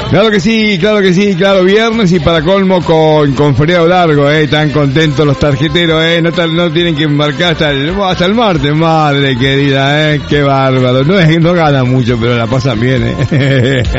Claro que sí, viernes y para colmo con feriado largo, están contentos los tarjeteros, no tienen que embarcar hasta el martes, madre querida, qué bárbaro, no ganan mucho, pero la pasan bien,